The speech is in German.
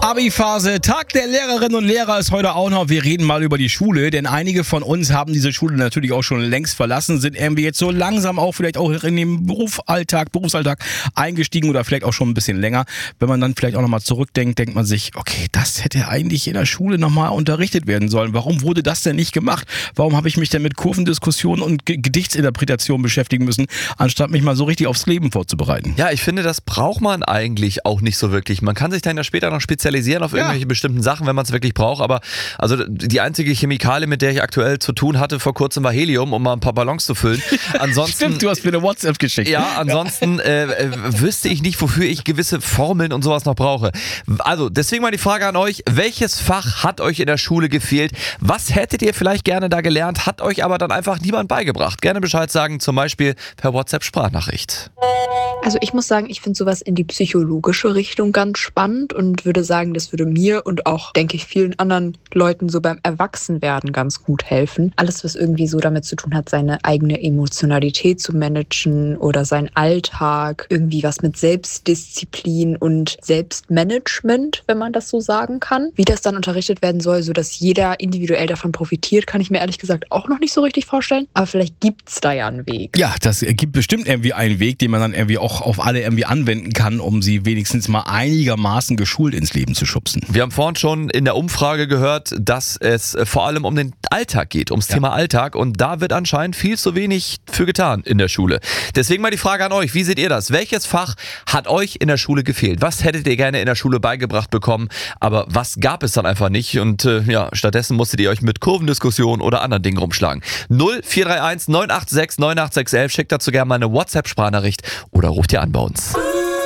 Abi-Phase, Tag der Lehrerinnen und Lehrer ist heute auch noch. Wir reden mal über die Schule, denn einige von uns haben diese Schule natürlich auch schon längst verlassen, sind irgendwie jetzt so langsam auch vielleicht auch in den Berufsalltag eingestiegen oder vielleicht auch schon ein bisschen länger. Wenn man dann vielleicht auch nochmal zurückdenkt, denkt man sich, okay, das hätte eigentlich in der Schule nochmal unterrichtet werden sollen. Warum wurde das denn nicht gemacht? Warum habe ich mich denn mit Kurvendiskussionen und Gedichtsinterpretationen beschäftigen müssen, anstatt mich mal so richtig aufs Leben vorzubereiten? Ja, ich finde, das braucht man eigentlich auch nicht so wirklich. Man kann sich dann ja später noch spezialisieren auf irgendwelche bestimmten Sachen, wenn man es wirklich braucht. Aber also die einzige Chemikalie, mit der ich aktuell zu tun hatte vor kurzem, war Helium, um mal ein paar Ballons zu füllen. Ansonsten, Stimmt, du hast mir eine WhatsApp geschickt. Ja, ansonsten wüsste ich nicht, wofür ich gewisse Formeln und sowas noch brauche. Also deswegen mal die Frage an euch, welches Fach hat euch in der Schule gefehlt? Was hättet ihr vielleicht gerne da gelernt, hat euch aber dann einfach niemand beigebracht? Gerne Bescheid sagen, zum Beispiel per WhatsApp-Sprachnachricht. Also ich muss sagen, ich finde sowas in die psychologische Richtung ganz spannend und würde sagen, das würde mir und auch, denke ich, vielen anderen Leuten so beim Erwachsenwerden ganz gut helfen. Alles, was irgendwie so damit zu tun hat, seine eigene Emotionalität zu managen oder seinen Alltag, irgendwie was mit Selbstdisziplin und Selbstmanagement, wenn man das so sagen kann. Wie das dann unterrichtet werden soll, sodass jeder individuell davon profitiert, kann ich mir ehrlich gesagt auch noch nicht so richtig vorstellen. Aber vielleicht gibt's da ja einen Weg. Ja, das gibt bestimmt irgendwie einen Weg, den man dann irgendwie auch auf alle irgendwie anwenden kann, um sie wenigstens mal einigermaßen geschult ins Leben zu schubsen. Wir haben vorhin schon in der Umfrage gehört, dass es vor allem um den Alltag geht, ums Thema Alltag, und da wird anscheinend viel zu wenig für getan in der Schule. Deswegen mal die Frage an euch, wie seht ihr das? Welches Fach hat euch in der Schule gefehlt? Was hättet ihr gerne in der Schule beigebracht bekommen, aber was gab es dann einfach nicht? Und stattdessen musstet ihr euch mit Kurvendiskussionen oder anderen Dingen rumschlagen. 0431 986 98611, schickt dazu gerne mal eine WhatsApp-Sprachnachricht oder ruft ihr an bei uns.